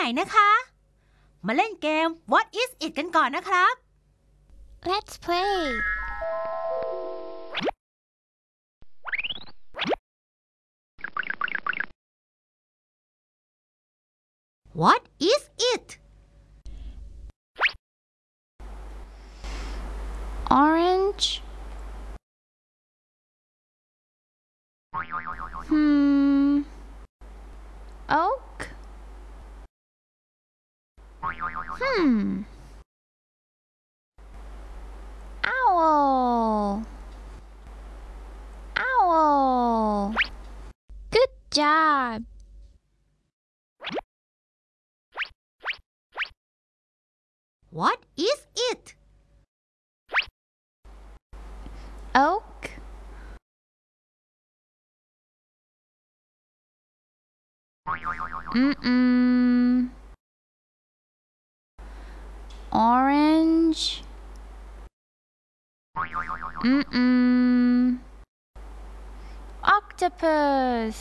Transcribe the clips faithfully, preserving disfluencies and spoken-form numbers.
Let's play What is it Orange Hmm Oak Hmm Owl Owl Good job What is it Oak Mm-mm Orange Mm-mm Octopus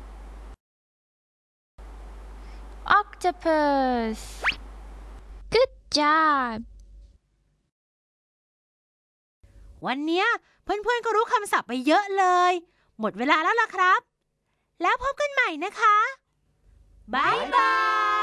Octopus Good job วันเนี้ยเพื่อนๆก็รู้คำศัพท์ไปเยอะเลยหมดเวลาแล้วล่ะครับแล้วพบกันใหม่นะคะบ๊ายบาย